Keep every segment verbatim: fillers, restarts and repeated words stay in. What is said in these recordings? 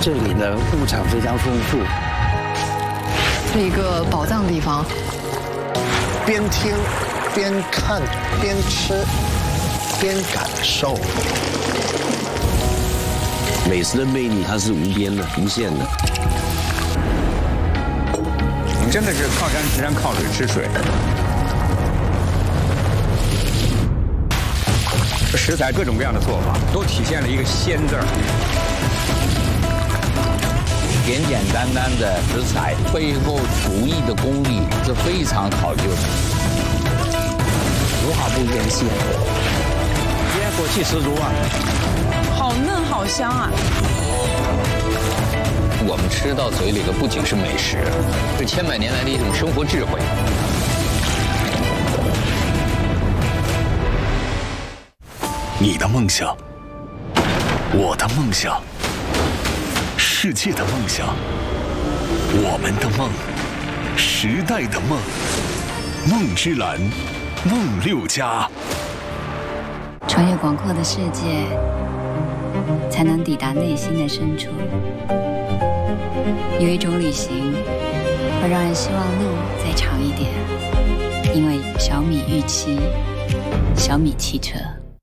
这里的物产非常丰富， 是一个宝藏地方。 边听边看边吃边感受， 美食的魅力它是无边的、无限的。 我们真的是靠山吃山，靠水吃水。食材各种各样的做法，都体现了一个“鲜”字儿。 简简单单的食材背后厨艺的功力是非常考究的， 无毫不言细，今天火气十足啊！ 好嫩好香啊！ 我们吃到嘴里的不仅是美食，是千百年来的一种生活智慧。 你的梦想，我的梦想。世界的梦想，我们的梦，时代的梦，梦之蓝，梦六家。 穿越广阔的世界，才能抵达内心的深处。有一种旅行，会让人希望路再长一点，因为小米预期，小米汽车。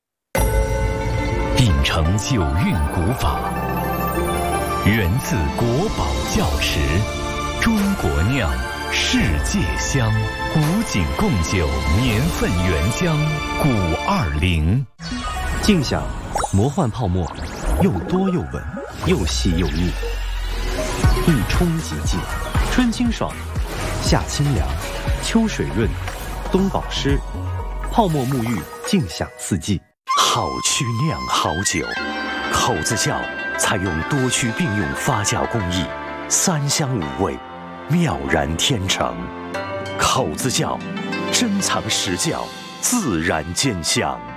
秉承九韵古法。源自国宝窖池，中国酿，世界香，古井贡酒年份原香，古二零。 静享魔幻泡沫，又多又稳，又细又腻，一冲即尽，春清爽，夏清凉，秋水润，冬保湿，泡沫沐浴，静享四季。 好曲酿好酒，口子窖采用多区并用发酵工艺，三香五味，妙然天成。口子窖珍藏实窖，自然见香。